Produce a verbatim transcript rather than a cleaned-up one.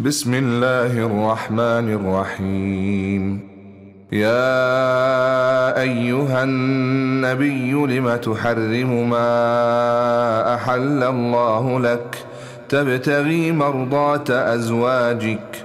بسم الله الرحمن الرحيم. يا أيها النبي لم تحرم ما أحل الله لك تبتغي مرضات أزواجك